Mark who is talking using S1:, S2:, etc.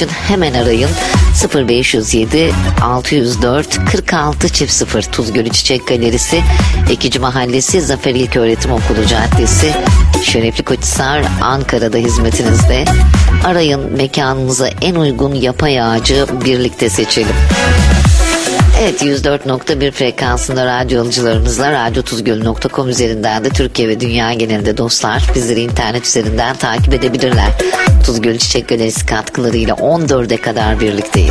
S1: için hemen arayın. 0507 604 46 0 Tuzgölü Çiçek Galerisi, Ekici Mahallesi, Zafer İlköğretim Okulu Caddesi, Şerefli Koçhisar, Ankara'da hizmetinizde. Arayın, mekanınıza en uygun yapay ağacı birlikte seçelim. Evet, 104.1 frekansında radyo alıcılarımızla radyotuzgölü.com üzerinden de Türkiye ve dünya genelinde dostlar bizleri internet üzerinden takip edebilirler. Tuzgölü Çiçek Galerisi katkılarıyla 14'e kadar birlikteyiz.